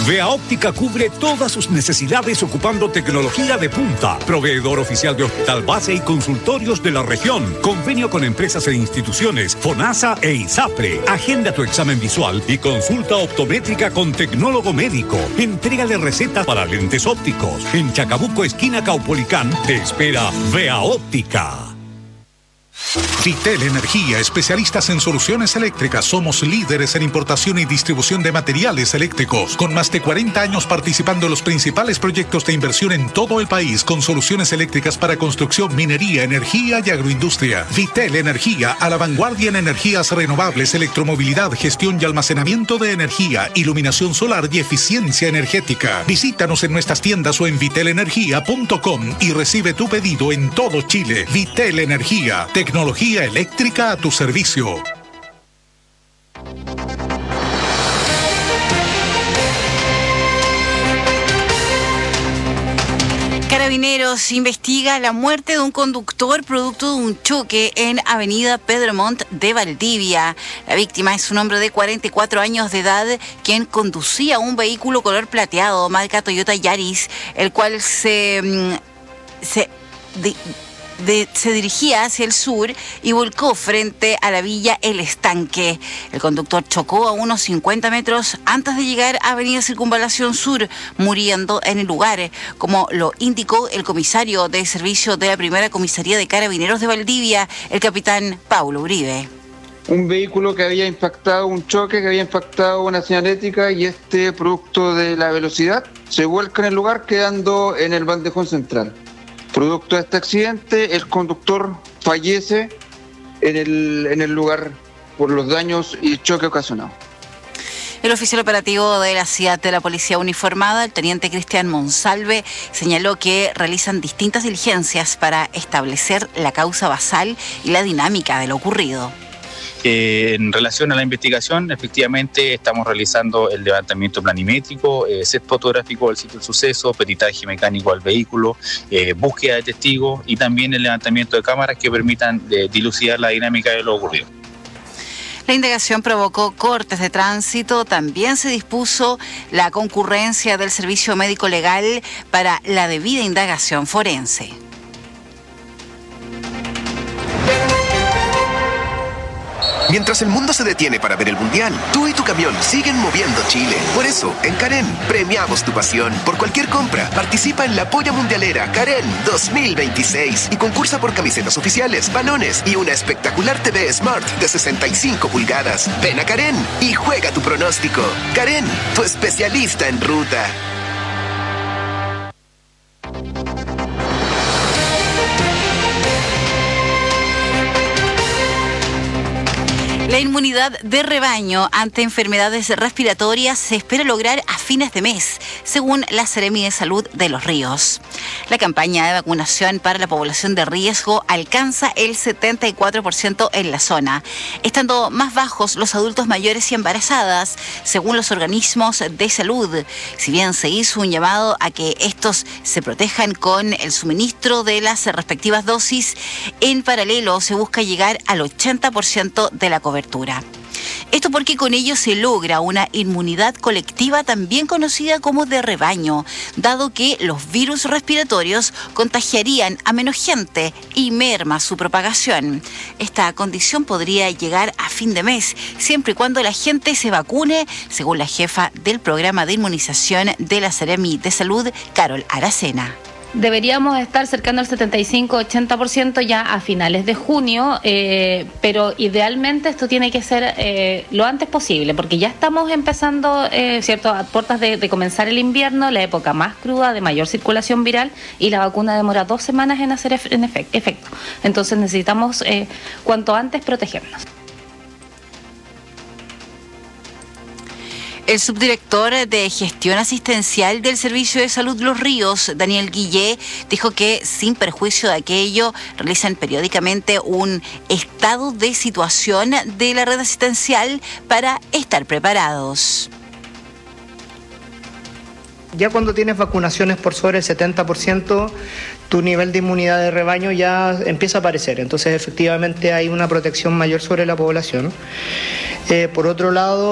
Vea Óptica cubre todas sus necesidades ocupando tecnología de punta. Proveedor oficial de Hospital Base y consultorios de la región. Convenio con empresas e instituciones, FONASA e ISAPRE. Agenda tu examen visual y consulta optométrica con tecnólogo médico. Entrega de receta para lentes ópticos. En Chacabuco, esquina Caupolicán, te espera Vea Óptica. Vitel Energía, especialistas en soluciones eléctricas. Somos líderes en importación y distribución de materiales eléctricos, con más de 40 años participando en los principales proyectos de inversión en todo el país, con soluciones eléctricas para construcción, minería, energía y agroindustria. Vitel Energía, a la vanguardia en energías renovables, electromovilidad, gestión y almacenamiento de energía, iluminación solar y eficiencia energética. Visítanos en nuestras tiendas o en vitelenergia.com y recibe tu pedido en todo Chile. Vitel Energía, tecnología eléctrica a tu servicio. Carabineros investiga la muerte de un conductor producto de un choque en Avenida Pedro Montt de Valdivia. La víctima es un hombre de 44 años de edad quien conducía un vehículo color plateado, marca Toyota Yaris, el cual se dirigía hacia el sur y volcó frente a la villa El Estanque. El conductor chocó a unos 50 metros antes de llegar a Avenida Circunvalación Sur, muriendo en el lugar, como lo indicó el comisario de servicio de la primera comisaría de Carabineros de Valdivia, el capitán Paulo Uribe. Un vehículo que había impactado, un choque que había impactado una señalética, y producto de la velocidad, se vuelca en el lugar quedando en el bandejón central. Producto de este accidente, el conductor fallece en el lugar por los daños y choque ocasionado. El oficial operativo de la CIAT de la Policía Uniformada, el teniente Cristian Monsalve, señaló que realizan distintas diligencias para establecer la causa basal y la dinámica de lo ocurrido. En relación a la investigación, efectivamente estamos realizando el levantamiento planimétrico, set fotográfico del sitio del suceso, peritaje mecánico al vehículo, búsqueda de testigos y también el levantamiento de cámaras que permitan dilucidar la dinámica de lo ocurrido. La indagación provocó cortes de tránsito. También se dispuso la concurrencia del servicio médico legal para la debida indagación forense. Mientras el mundo se detiene para ver el Mundial, tú y tu camión siguen moviendo Chile. Por eso, en Karen, premiamos tu pasión. Por cualquier compra, participa en la Polla Mundialera Karen 2026 y concursa por camisetas oficiales, balones y una espectacular TV Smart de 65 pulgadas. Ven a Karen y juega tu pronóstico. Karen, tu especialista en ruta. La inmunidad de rebaño ante enfermedades respiratorias se espera lograr a fines de mes, según la Seremi de Salud de Los Ríos. La campaña de vacunación para la población de riesgo alcanza el 74% en la zona, estando más bajos los adultos mayores y embarazadas, según los organismos de salud. Si bien se hizo un llamado a que estos se protejan con el suministro de las respectivas dosis, en paralelo se busca llegar al 80% de la cobertura. Esto porque con ello se logra una inmunidad colectiva también conocida como de rebaño, dado que los virus respiratorios contagiarían a menos gente y merma su propagación. Esta condición podría llegar a fin de mes, siempre y cuando la gente se vacune, según la jefa del programa de inmunización de la Seremi de Salud, Carol Aracena. Deberíamos estar cercano al 75-80% ya a finales de junio, pero idealmente esto tiene que ser lo antes posible, porque ya estamos empezando, ¿cierto?, a puertas de comenzar el invierno, la época más cruda, de mayor circulación viral, y la vacuna demora 2 semanas en hacer efecto. Entonces necesitamos cuanto antes protegernos. El subdirector de Gestión Asistencial del Servicio de Salud Los Ríos, Daniel Guillé, dijo que sin perjuicio de aquello realizan periódicamente un estado de situación de la red asistencial para estar preparados. Ya cuando tienes vacunaciones por sobre el 70%, tu nivel de inmunidad de rebaño ya empieza a aparecer. Entonces, efectivamente, hay una protección mayor sobre la población. Por otro lado,